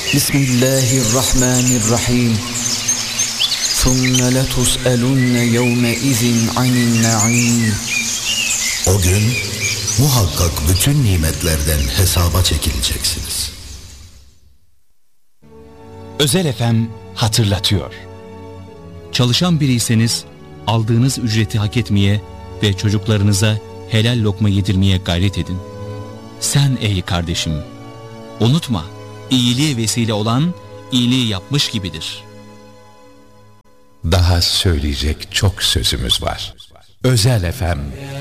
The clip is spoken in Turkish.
Bismillahirrahmanirrahim. ثُمَّ لَتُسْأَلُنَّ يَوْمَئِذٍ عَنِ النَّعِيمِ. O gün muhakkak bütün nimetlerden hesaba çekileceksiniz. Özel FM hatırlatıyor. Çalışan biriyseniz aldığınız ücreti hak etmeye ve çocuklarınıza helal lokma yedirmeye gayret edin. Sen ey kardeşim, unutma, iyiliğe vesile olan iyiliği yapmış gibidir. Daha söyleyecek çok sözümüz var. Özel FM